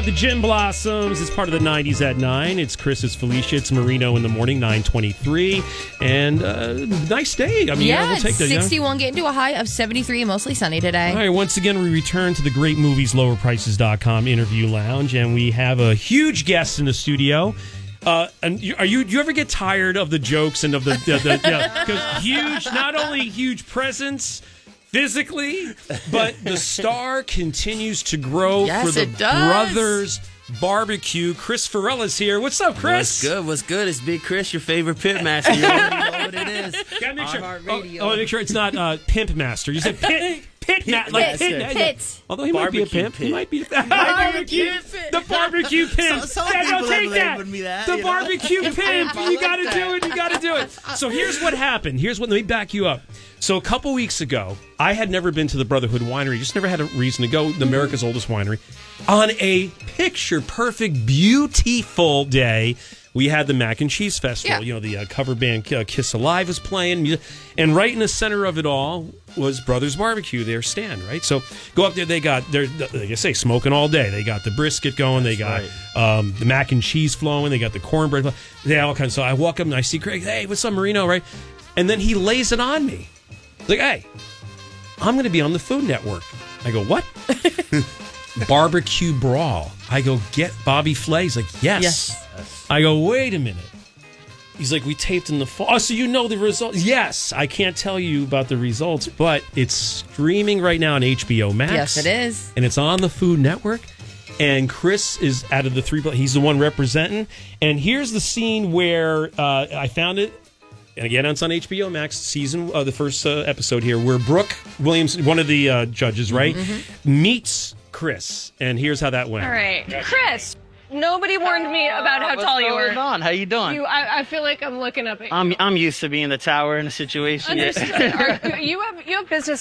The Gin Blossoms is part of the 90s at 9. It's Chris, it's Felicia, it's Marino in the morning, 9:23. And nice day. I mean, yeah, we'll take that. 61, getting to a high of 73, mostly sunny today. All right, once again, we return to the great movies, lowerprices.com interview lounge, and we have a huge guest in the studio. And do you ever get tired of the jokes and of the because huge, not only huge presence physically, but the star continues to grow for the Brothers Barbecue. Chris Farrell is here. What's up, Chris? What's good? It's Big Chris, your favorite pit master. You already know what it is. Gotta make sure. Make sure it's not Pimp Master. You said Pit. Pit. Although he might be a pimp. He might be the barbecue pimp. The barbecue pimp. Don't take that. The barbecue pimp. You got to do it. You got to do it. So here's what happened. Let me back you up. So a couple weeks ago, I had never been to the Brotherhood Winery. Just never had a reason to go. America's oldest winery. On a picture-perfect, beautiful day, we had the Mac and Cheese Festival. Yeah. You know, the cover band Kiss Alive was playing. And right in the center of it all was Brothers Barbecue, their stand, right? So go up there. They got, like I say, smoking all day. They got the brisket going. They got the mac and cheese flowing. They got the cornbread. They have all kinds. So I walk up and I see Craig. Hey, what's up, Marino, right? And then he lays it on me. Like, hey, I'm going to be on the Food Network. I go, what? Barbecue Brawl. I go, get Bobby Flay. He's like, yes. I go, wait a minute. He's like, we taped in the fall. Oh, so you know the results? Yes. I can't tell you about the results, but it's streaming right now on HBO Max. Yes, it is. And it's on the Food Network. And Chris is out of the three. He's the one representing. And here's the scene where I found it. And again, it's on HBO Max, the first episode here, where Brooke Williams, one of the judges, right, meets Chris. And here's how that went. All right. Chris, nobody warned me about how tall you were. What's going on? How you doing? I feel like I'm looking up at you. I'm used to being the tower in a situation. Understood. You have business